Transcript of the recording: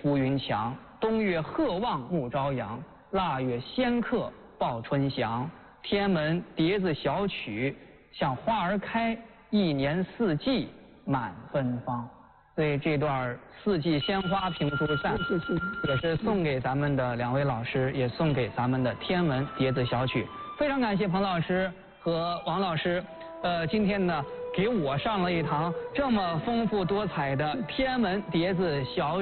乌云强，冬月鹤望暮朝阳，腊月仙客报春祥。天安门蝶子小曲，像花儿开，一年四季满芬芳。所以这段四季鲜花评书扇，也是送给咱们的2位老师，也送给咱们的天安门蝶子小曲。非常感谢彭老师和王老师，今天呢给我上了一堂这么丰富多彩的天安门蝶子小曲。